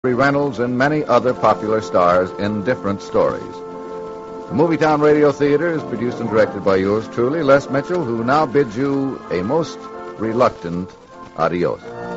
Reynolds, and many other popular stars in different stories. The Movietown Radio Theater is produced and directed by yours truly, Les Mitchell, who now bids you a most reluctant adios.